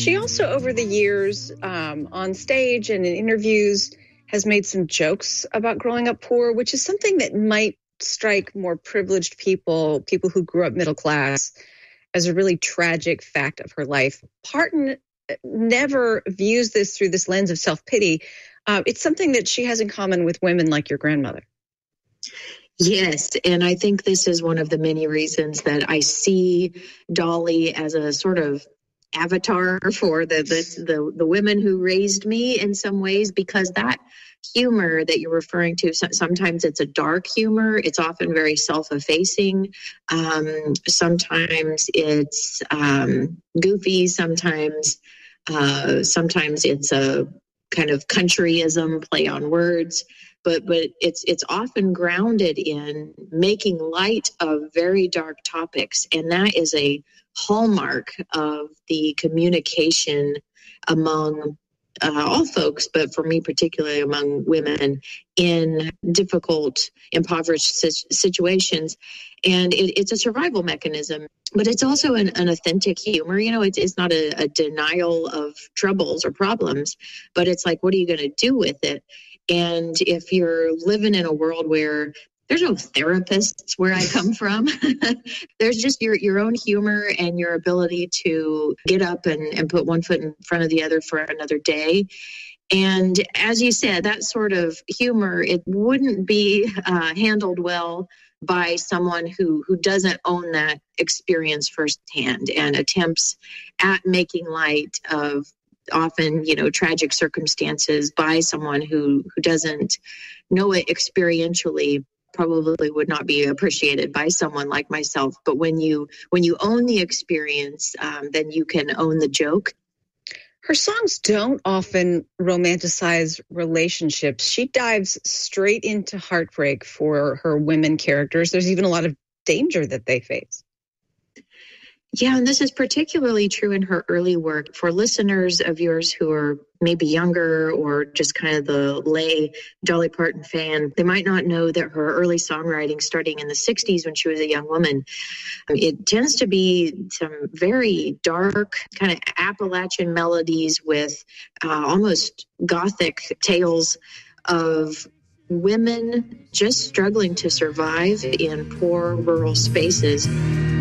She also, over the years, on stage and in interviews, has made some jokes about growing up poor, which is something that might strike more privileged people who grew up middle class, as a really tragic fact of her life. Parton never views this through this lens of self-pity. It's something that she has in common with women like your grandmother. Yes, and I think this is one of the many reasons that I see Dolly as a sort of avatar for the women who raised me in some ways, because that humor that you're referring to, sometimes it's a dark humor. It's often very self-effacing. Sometimes it's goofy. Sometimes it's a kind of countryism, play on words. But it's often grounded in making light of very dark topics, and that is a hallmark of the communication among all folks, but for me particularly among women in difficult, impoverished situations. And it's a survival mechanism, but it's also an authentic humor. You know, it's not a denial of troubles or problems, but it's like, what are you going to do with it? And if you're living in a world where there's no therapists where I come from, there's just your own humor and your ability to get up and put one foot in front of the other for another day. And as you said, that sort of humor, it wouldn't be handled well by someone who doesn't own that experience firsthand and attempts at making light of often, tragic circumstances by someone who doesn't know it experientially. Probably would not be appreciated by someone like myself. But when you own the experience, then you can own the joke. Her songs don't often romanticize relationships. She dives straight into heartbreak for her women characters. There's even a lot of danger that they face. Yeah, and this is particularly true in her early work. For listeners of yours who are maybe younger or just kind of the lay Dolly Parton fan, they might not know that her early songwriting, starting in the 60s when she was a young woman, it tends to be some very dark kind of Appalachian melodies with almost gothic tales of women just struggling to survive in poor rural spaces.